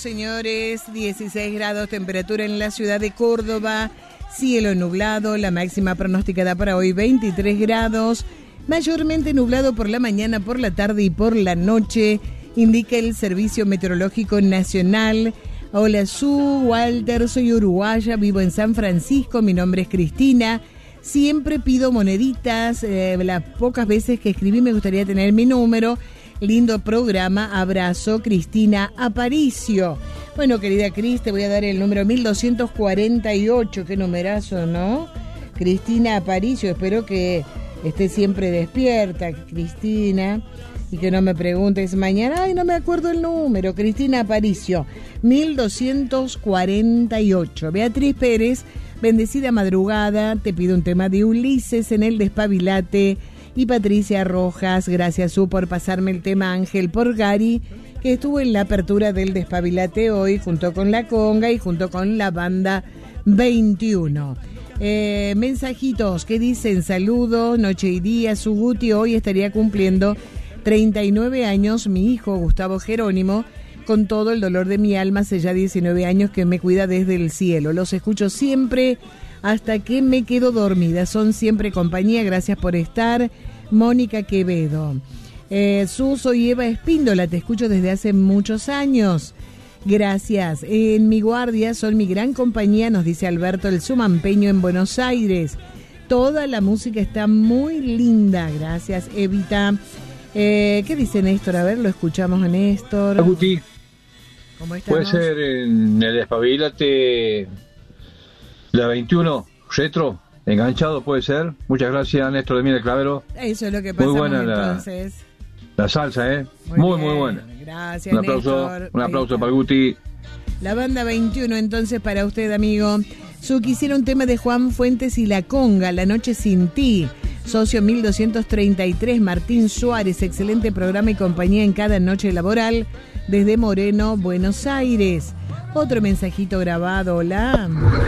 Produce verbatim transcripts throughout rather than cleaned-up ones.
Señores, dieciséis grados temperatura en la ciudad de Córdoba, cielo nublado, la máxima pronosticada para hoy veintitrés grados, mayormente nublado por la mañana, por la tarde y por la noche, indica el Servicio Meteorológico Nacional. Hola Su, Walter, soy uruguaya, vivo en San Francisco, mi nombre es Cristina, siempre pido moneditas, eh, las pocas veces que escribí me gustaría tener mi número. Lindo programa, abrazo, Cristina Aparicio. Bueno, querida Cris, te voy a dar el número mil doscientos cuarenta y ocho, qué numerazo, ¿no? Cristina Aparicio, espero que esté siempre despierta, Cristina, y que no me preguntes mañana, ay, no me acuerdo el número, Cristina Aparicio, mil doscientos cuarenta y ocho. Beatriz Pérez, bendecida madrugada, te pido un tema de Ulises en el Despabilate. Y Patricia Rojas, gracias Su por pasarme el tema Ángel por Gary, que estuvo en la apertura del Despabilate hoy junto con la conga y junto con la banda veintiuno. Eh, mensajitos que dicen saludos, noche y día, Su Guti, hoy estaría cumpliendo treinta y nueve años mi hijo Gustavo Jerónimo, con todo el dolor de mi alma, hace ya diecinueve años que me cuida desde el cielo, los escucho siempre hasta que me quedo dormida, son siempre compañía, gracias por estar. Mónica Quevedo, eh, Su, soy Eva Espíndola, te escucho desde hace muchos años, gracias. En mi guardia son mi gran compañía, nos dice Alberto el Sumampeño en Buenos Aires, toda la música está muy linda, gracias Evita. Eh, ¿qué dice Néstor? A ver, lo escuchamos a Néstor. Guti, ¿Cómo estamos? puede ser en el Despabilate la veintiuno, retro, enganchado puede ser. Muchas gracias, Néstor de Mira Clavero. Eso es lo que pasamos. Muy buena entonces. La, la salsa, ¿eh? Muy, muy, bien. muy buena. Gracias, un aplauso, Néstor. un aplauso para Guti. La banda veintiuno, entonces, para usted, amigo. Su, quisiera un tema de Juan Fuentes y La Conga, La Noche Sin Ti. Socio mil doscientos treinta y tres, Martín Suárez. Excelente programa y compañía en cada noche laboral. Desde Moreno, Buenos Aires. Otro mensajito grabado, hola.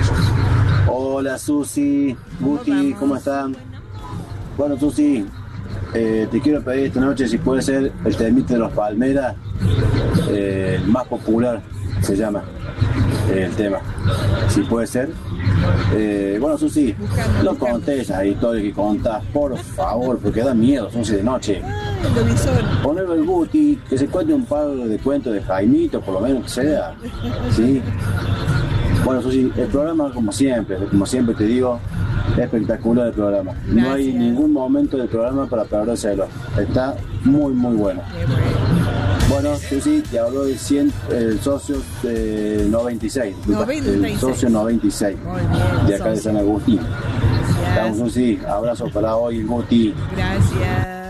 Hola Susi, Guti, ¿cómo están? Bueno Susi, eh, te quiero pedir esta noche si puede ser el temite de los Palmeras, eh, el más popular se llama eh, el tema, si puede ser. Eh, bueno Susi, no contés esa historia que contás, por favor, porque da miedo, son once de noche. Ponelo el Guti, que se cuente un par de cuentos de Jaimito, por lo menos que sea, ¿sí? Bueno, Susi, el programa como siempre, como siempre te digo, espectacular el programa. Gracias. No hay ningún momento del programa para perdérselo. Está muy, muy bueno. Bueno, Susi, te habló del cien, el socio eh, noventa y seis. noventa y seis. El socio noventa y seis. Bien, de acá socio. de San Agustín. Estamos, Susi, abrazo para hoy, Guti. Gracias.